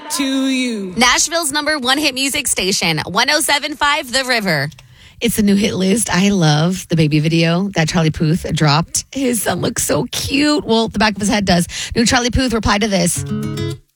back to you. Nashville's #1 hit music station, 107.5 The River. It's a new hit list. I love the baby video that Charlie Puth dropped. His son looks so cute. Well, the back of his head does. New Charlie Puth replied to this.